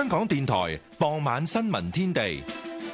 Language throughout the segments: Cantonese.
香港電台傍晚新聞天地。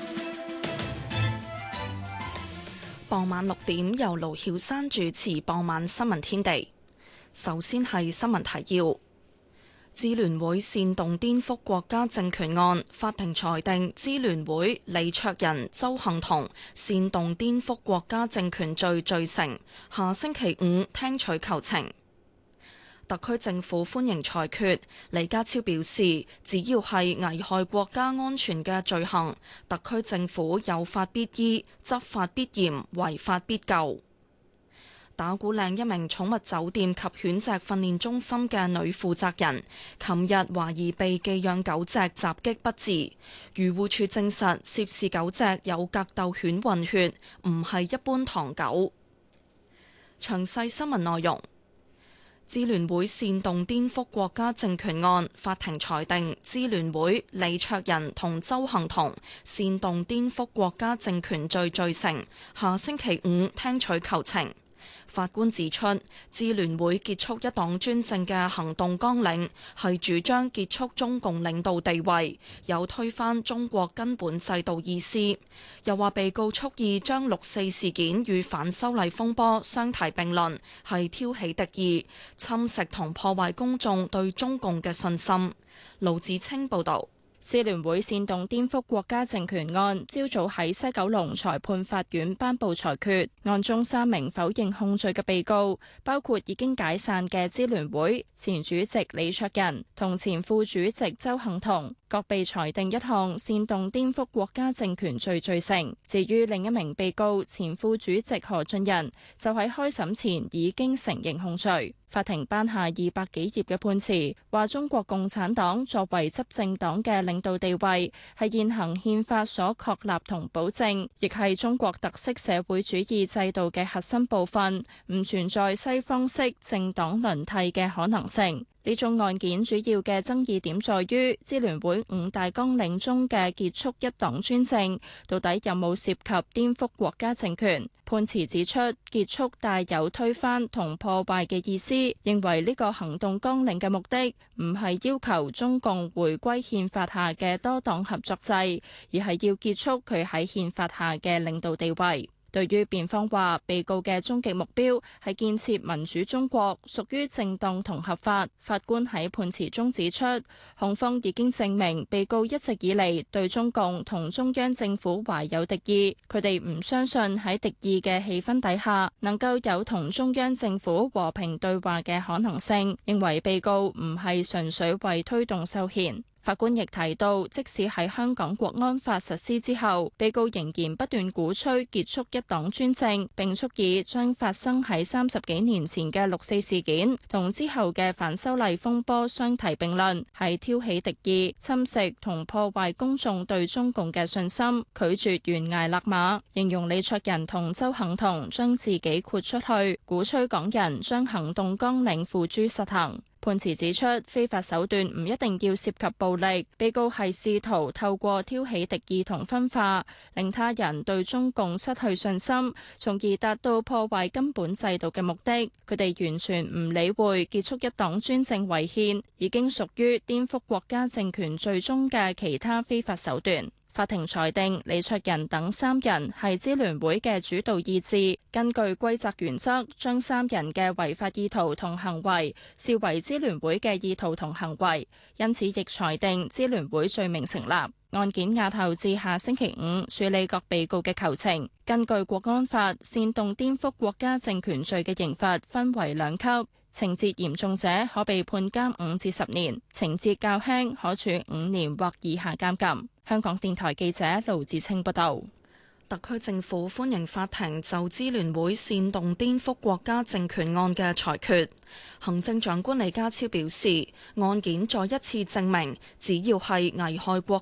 傍晚6點由盧曉珊主持傍晚新聞天地。首先係新聞提要：支聯會煽動顛覆國家政權案，法庭裁定支聯會李卓人、鄒幸彤煽動顛覆國家政權罪罪成，下星期5聽取求情。特區政府歡迎裁決，李家超表示，只要係危害國家安全嘅罪行，特區政府有法必依，執法必嚴，違法必究。打鼓嶺一名寵物酒店及犬隻訓練中心嘅女負責人，琴日懷疑被寄養狗隻襲擊不治，漁護署證實涉事狗隻有格鬥犬混血，唔係一般唐狗。詳細新聞內容。支聯會煽動顛覆國家政權案，法庭裁定支聯會李卓人同鄒幸彤煽動顛覆國家政權罪罪成，下星期5聽取求情。法官指出，支聯會結束一黨專政嘅行動綱領係主張結束中共領導地位，有推翻中國根本制度意思。又話被告蓄意將6·4事件與反修例風波相提並論，係挑起敵意，侵蝕同破壞公眾對中共嘅信心。盧子清報導。 支聯會煽動顛覆國家政權案，朝早喺西九龍裁判法院頒布裁決。案中3名否認控罪嘅被告，包括已經解散嘅支聯會前主席李卓人同前副主席鄒幸彤，各被裁定一項煽動顛覆國家政權罪罪成。至於另一名被告前副主席何俊仁，就喺開審前已經承認控罪。法庭頒下200幾頁嘅判詞，話中國共產黨作為執政黨嘅領導地位係現行憲法所確立同保證，亦係中國特色社會主義制度嘅核心部分，唔存在西方式政黨輪替嘅可能性。呢宗案件主要嘅爭議點在於支聯會5大綱領中嘅結束一黨專政，到底有冇涉及顛覆國家政權？判詞指出，結束帶有推翻同破壞嘅意思，認為呢個行動綱領嘅目的唔係要求中共回歸憲法下嘅多黨合作制，而係要結束佢喺憲法下嘅領導地位。對於辯方話被告嘅終極目標係建設民主中國，屬於正當同合法，法官喺判詞中指出，控方已經證明被告一直以嚟對中共同中央政府懷有敵意，佢哋唔相信喺敵意嘅氣氛底下能夠有同中央政府和平對話嘅可能性，認為被告唔係純粹為推動修憲。法官亦提到，即使喺香港國安法實施之後，被告仍然不斷鼓吹結束一黨專政，並蓄意將發生喺30幾年前嘅6·4事件同之後嘅反修例風波相提並論，係挑起敵意、侵蝕同破壞公眾對中共嘅信心，拒絕懸崖勒馬，形容李卓人同鄒幸彤將自己豁出去，鼓吹港人將行動綱領付諸實行。判詞指出，非法手段唔一定要涉及暴力，被告係試圖透過挑起敵意同分化，令他人對中共失去信心，從而達到破壞根本制度嘅目的。佢哋完全唔理會結束一黨專政違憲，已經屬於顛覆國家政權罪中嘅其他非法手段。法庭裁定李卓人等3人係支聯會嘅主導意志，根據規則原則，將3人嘅違法意圖同行為視為支聯會嘅意圖同行為，因此亦裁定支聯會罪名成立。案件押後至下星期5處理各被告嘅求情。根據國安法，煽動顛覆國家政權罪嘅刑罰分為2級，情節嚴重者可被判監5至10年，情節較輕可處5年或以下監禁。香港電台記者盧志清報道。 特區政府歡迎法庭就支聯會煽動顛覆國家政權案嘅裁決。行政長官李家超表示，案件再一次證明，只要係危害國